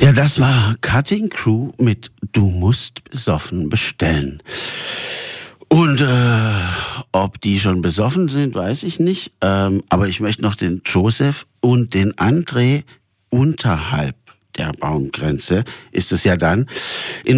Ja, das war Cutting Crew mit Du musst besoffen bestellen. Und ob die schon besoffen sind, weiß ich nicht. Aber ich möchte noch den Joseph und den André unterhalb der Baumgrenze, ist es ja dann, in